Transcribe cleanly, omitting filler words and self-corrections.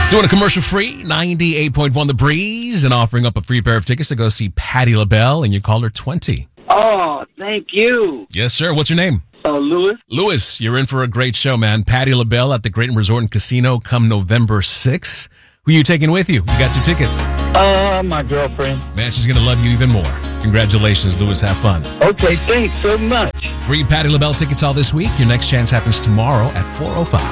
Doing a commercial-free 98.1 The Breeze and offering up a free pair of tickets to go see Patti LaBelle, and you call her 20. Oh, thank you. Yes, sir. What's your name? Louis. Louis, you're in for a great show, man. Patti LaBelle at the Great Resort and Casino come November 6th. Who are you taking with you? You got 2 tickets. My girlfriend. Man, she's going to love you even more. Congratulations, Louis. Have fun. Okay, thanks so much. Free Patti LaBelle tickets all this week. Your next chance happens tomorrow at 4:05.